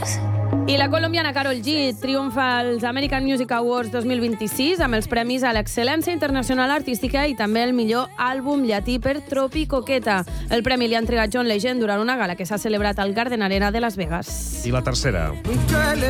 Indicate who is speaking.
Speaker 1: cosas.
Speaker 2: I la colombiana Karol G triomfa als American Music Awards 2026 amb els premis a l'excel·lència internacional artística i també el millor àlbum llatí per Tropi Coqueta. El premi li ha entregat John Legend durant una gala que s'ha celebrat al Garden Arena de Las Vegas.
Speaker 3: I la tercera.